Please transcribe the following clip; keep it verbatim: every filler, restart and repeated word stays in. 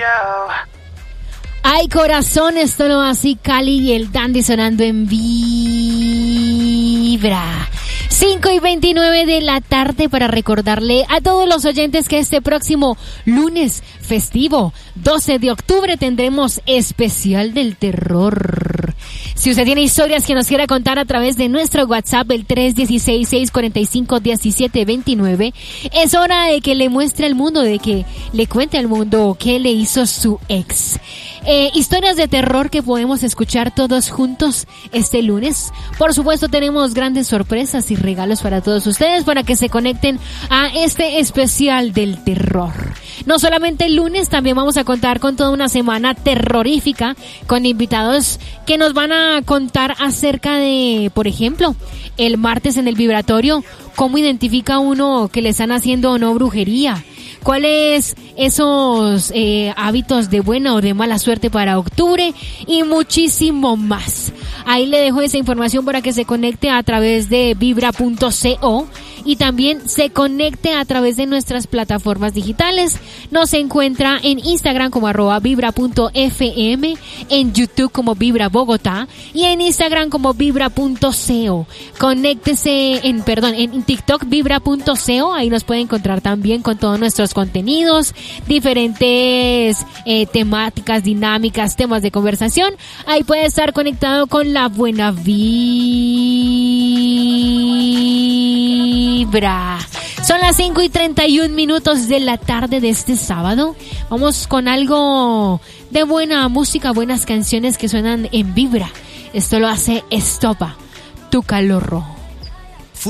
Ay, corazón, esto no así, Cali y el Dandy sonando en Vibra. cinco y veintinueve de la tarde para recordarle a todos los oyentes que este próximo lunes festivo, doce de octubre, tendremos especial del terror. Si usted tiene historias que nos quiera contar a través de nuestro WhatsApp, el tres uno seis, seis cuatro cinco, uno siete dos nueve, es hora de que le muestre al mundo, de que le cuente al mundo qué le hizo su ex. Eh, historias de terror que podemos escuchar todos juntos este lunes. Por supuesto, tenemos grandes sorpresas y regalos para todos ustedes para que se conecten a este especial del terror. No solamente el lunes, también vamos a contar con toda una semana terrorífica con invitados que nos van a contar acerca de, por ejemplo, el martes en el vibratorio, cómo identifica uno que le están haciendo o no brujería. ¿Cuáles esos eh, hábitos de buena o de mala suerte para octubre? Y muchísimo más. Ahí le dejo esa información para que se conecte a través de vibra punto co y también se conecte a través de nuestras plataformas digitales. Nos encuentra en Instagram como arroba vibra punto f m, en YouTube como Vibra Bogotá y en Instagram como vibra punto co. Conéctese en, perdón, en TikTok vibra punto co, ahí nos puede encontrar también con todos nuestros contenidos, diferentes eh, temáticas, dinámicas, temas de conversación. Ahí puede estar conectado con la buena vibra. Son las cinco y treinta y un minutos de la tarde de este sábado. Vamos con algo de buena música, buenas canciones que suenan en Vibra. Esto lo hace Estopa, Tu Calor Rojo.